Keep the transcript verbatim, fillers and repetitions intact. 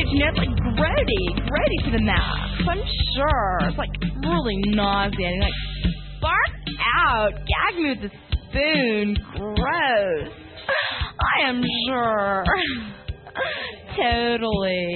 huge, you know, it's like grody, grody to the max. I'm sure. It's like really nauseating. Like, bark out, gag me with a spoon. Gross. I am sure. Totally.